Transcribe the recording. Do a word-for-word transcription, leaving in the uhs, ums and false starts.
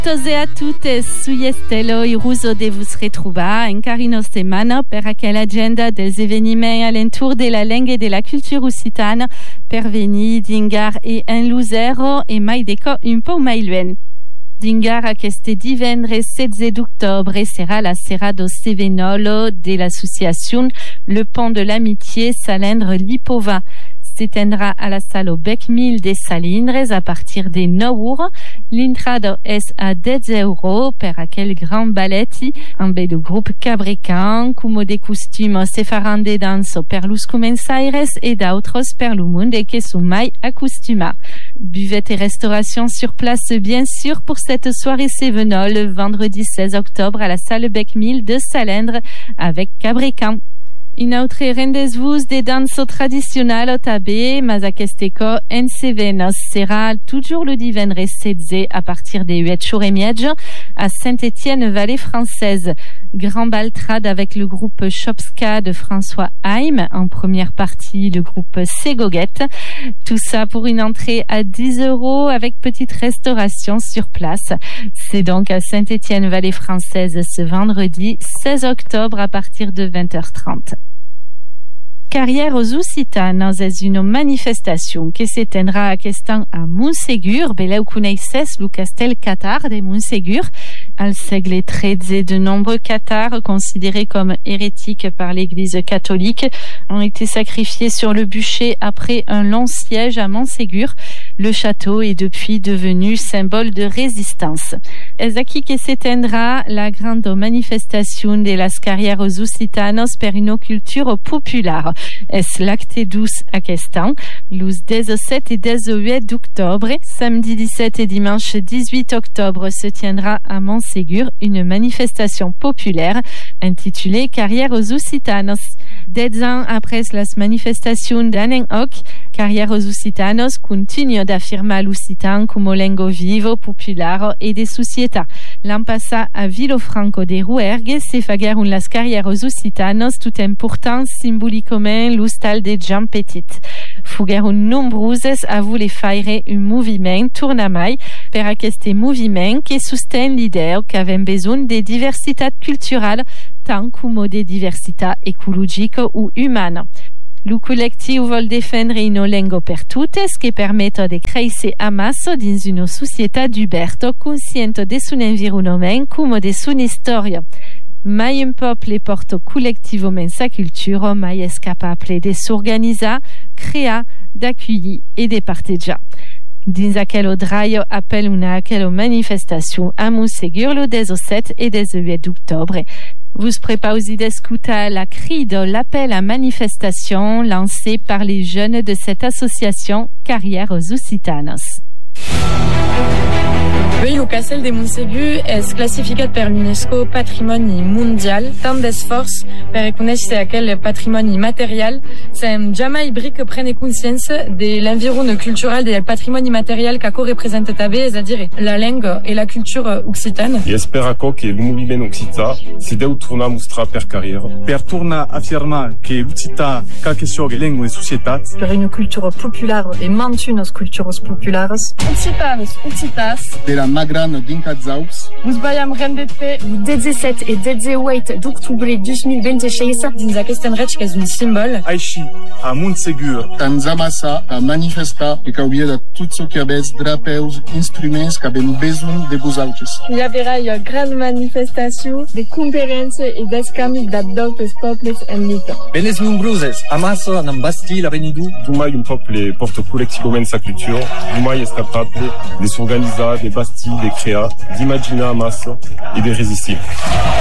Toți e a tutte, sui Estelo i Ruso de vos retrobar encara una setmana per aquella agenda dels eveniments alentour de la langue e de la cultura occitana per venir dingar e en Luzero e mai deco un po' mai luen. Dingar aquest divendres setze d'octobre serà la Sera do Sevenolo de l'associazione Le Pont de l'Amitié Salindre Lipova. S'éteindra à la salle au Bec Mil des Salindres à partir des neuf heures. L'entrada est à dix euros per aquel grand balletti amb el grup Cabrecan, como de costum se faran de danso per los començaires et d'autres per lo monde que sont mai acostumats. Buvette et restauration sur place bien sûr pour cette soirée Sévenol le vendredi seize octobre à la salle Bec Mil de Salindres avec Cabrecan. Un autre rendez-vous de danse traditionnelle també, mas aquest eco en Cevenos sera toujours le divendres setze à partir des huit jours et miege à Saint-Étienne-Vallée Française. Grand baltrade avec le groupe Chopska de François Haim, en première partie le groupe Segoguette. Tout ça pour une entrée à dix euros avec petite restauration sur place. C'est donc à Saint-Étienne-Vallée Française ce vendredi seize octobre à partir de vingt heures trente. Carrière aux Occitanes és una manifestació que s'étendra aquest any a Montségur. Beleu coneixes le castell cathar de Montségur. Al segle treize, de nombreux cathares considérés comme hérétiques par l'Église catholique ont été sacrifiés sur le bûcher après un long siège à Montségur. Le château est depuis devenu symbole de résistance. És aquí que s'étendra la grande manifestation de las carrieres occitanos per una culture populaire. És l'acte douze aquest any, los dix-sept et dix-huit d'octobre. Samedi dix-sept et dimanche dix-huit octobre se tiendra à Montségur une manifestation populaire intitulée Carrieres Occitanos. Dez ans après las manifestations d'Anen Hoc, Carrieres Occitanos continue d'affirmer l'occitan como lengua vivo, popular et de società. L'an passat a Vilofranco de Rouergue se fagueren las Carrieres Occitanos tout important simbòlicament l'hostal de Jean Petit. Fogueren nombroses a voler faire un moviment tornamai per aquest moviment que sostén l'idea que avem besoin de diversitat cultural tant como de diversitat ecologica ou humana. El col·lectiu vol defendre una llengua per totes que permeta de créixer a massa dins una societat oberta, conscient de son environnement com de son història. Mai un poble porta col·lectivament sa cultura, mai és capable de s'organitzar, crear, d'accueillir et de partejar. Dins aquell draio appel una aquella manifestació a Montségur le dix-sept et dix-huit d'octobre. Vous préparez d'escutar la cri de l'appel à manifestation lancé par les jeunes de cette association Carrieres Occitanos. Oui, le castell de Montségur és classificat per l'UNESCO Patrimoni Mondial. Tant d'esforç per reconèixer aquell patrimoni material, sem jamais bric prene consciència de l'environ cultural del patrimoni material que co-representa també, és a dir, la llengua i la cultura occitana. I espera que el moviment occità si deu tornar a mostrar per carriera. Per tornar a afirmar que l'occità qualque sobre llengua e societat. Per una cultura popular e mantenir les cultures populares. Occitanos, occitas. De la Magrana d'Incazaus. Vos baiam rendete o dix-sept et dix-huit d'octobre deux mille vingt-seis dins aquest enreig que és un símbol. Així, a Montségur. Tans amassa a manifestar e que hauria de tot ce que habés drapeus, instruments que havem besoin de vosaltres. Hi haurà una gran manifestació de conferència i d'escanvi d'altres pobles en lluita. Benes nombroses, amassa en basti l'avenido. Mai un poble porta col·lectivament sa cultura, mai és capable de s'organitzar, de bastir, de créer, d'imaginer a massa et de résister.